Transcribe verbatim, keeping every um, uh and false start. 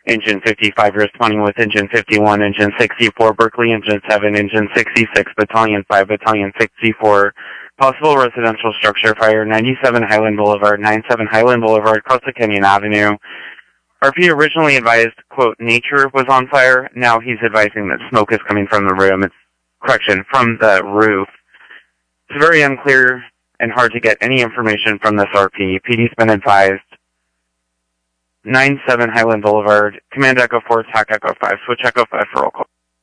Engine fifty-five, responding with Engine fifty-one, Engine sixty-four, Berkeley, Engine seven, Engine sixty-six, Battalion five, Battalion sixty-four, possible residential structure fire, ninety-seven Highland Boulevard, ninety-seven Highland Boulevard, Costa Canyon Avenue. R P originally advised, quote, nature was on fire. Now he's advising that smoke is coming from the room. It's, correction, from the roof. It's very unclear and hard to get any information from this R P. P D's been advised. nine seven Highland Boulevard, Command Echo four, T A C Echo five, Switch Echo five for roll call.